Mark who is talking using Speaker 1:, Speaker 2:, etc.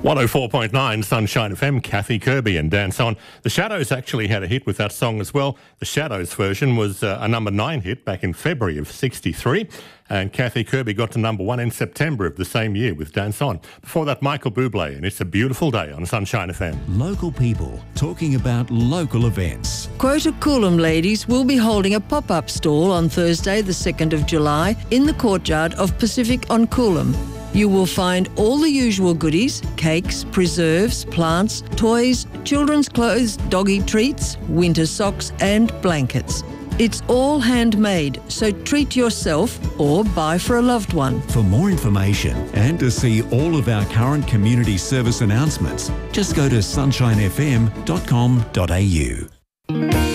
Speaker 1: 104.9 Sunshine FM, Kathy Kirby and Dance On. The Shadows actually had a hit with that song as well. The Shadows version was a number 9 hit back in February of 63, and Kathy Kirby got to number 1 in September of the same year with Dance On. Before that, Michael Bublé, and It's a Beautiful Day on Sunshine FM.
Speaker 2: Local people talking about local events.
Speaker 3: Quota Coolum Ladies will be holding a pop-up stall on Thursday the 2nd of July in the courtyard of Pacific on Coolum. You will find all the usual goodies: cakes, preserves, plants, toys, children's clothes, doggy treats, winter socks and blankets. It's all handmade, so treat yourself or buy for a loved one.
Speaker 2: For more information and to see all of our current community service announcements, just go to sunshinefm.com.au.